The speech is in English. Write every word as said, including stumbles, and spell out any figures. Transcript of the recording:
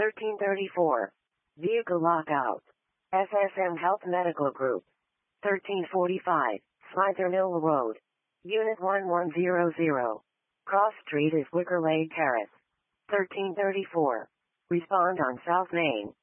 thirteen thirty-four. Vehicle lockout. S S M Health Medical Group. thirteen forty-five. Smither Mill Road. Unit one one zero zero. Cross Street is Wicker Lake Terrace. thirteen thirty-four. Respond on South Main.